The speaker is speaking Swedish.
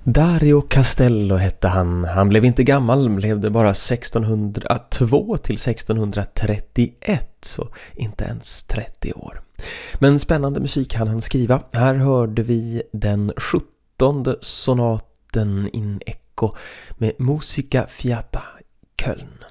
Dario Castello hette han. Han blev inte gammal, levde bara 1602 till 1631, så inte ens 30 år. Men spännande musik han skriva. Här hörde vi den 17:e sonaten in Eco med Musica Fiata Köln.